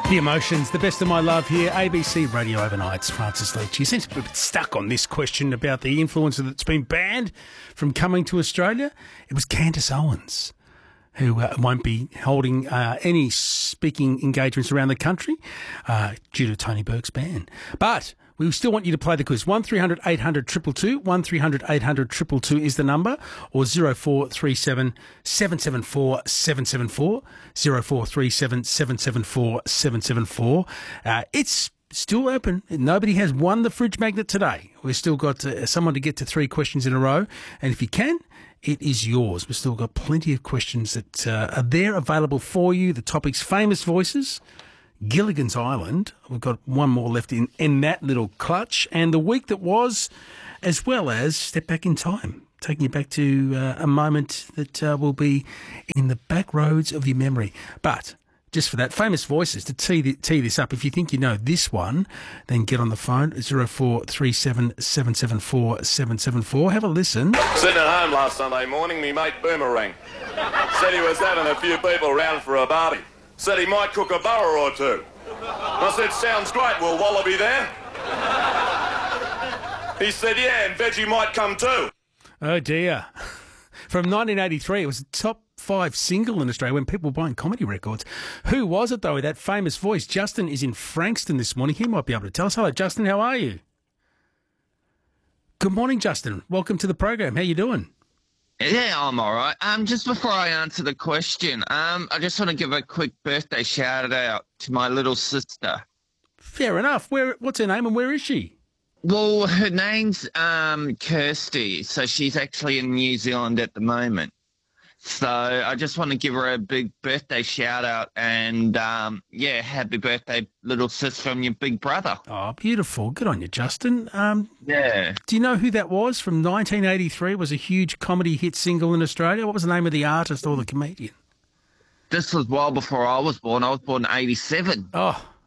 The Emotions, the best of my love here, ABC Radio Overnights. Francis Leach. You seem to be a bit stuck on this question about the influencer that's been banned from coming to Australia. It was Candace Owens, who won't be holding any speaking engagements around the country due to Tony Burke's ban. But we still want you to play the quiz. 1300 800 222, 1300 800 222 is the number, or 0437 774 774, 0437 774 774. It's still open. Nobody has won the fridge magnet today. We've still got someone to get to 3 questions in a row, and if you can, it is yours. We've still got plenty of questions that are there available for you. The topic's famous voices, Gilligan's Island. We've got one more left in that little clutch, and the week that was, as well as Step Back in Time, taking you back to a moment that will be in the back roads of your memory. But just for that, famous voices, to tee this up, if you think you know this one, then get on the phone, 0437 774 774. Have a listen. Sitting at home last Sunday morning, me mate Boomerang said he was having a few people round for a barbie. Said he might cook a burger or two. I said, sounds great, will Wallaby there? He said, yeah, and Veggie might come too. Oh dear. From 1983, it was a top 5 single in Australia when people were buying comedy records. Who was it, though, that famous voice? Justin is in Frankston this morning. He might be able to tell us. Hello, Justin. How are you? Good morning, Justin. Welcome to the program. How you doing? Yeah, I'm all right. Just before I answer the question, I just want to give a quick birthday shout-out to my little sister. Fair enough. What's her name and where is she? Well, her name's Kirsty, so she's actually in New Zealand at the moment. So I just want to give her a big birthday shout-out and, happy birthday, little sis from your big brother. Oh, beautiful. Good on you, Justin. Yeah. Do you know who that was from 1983? It was a huge comedy hit single in Australia. What was the name of the artist or the comedian? This was well before I was born. I was born in 87. Oh,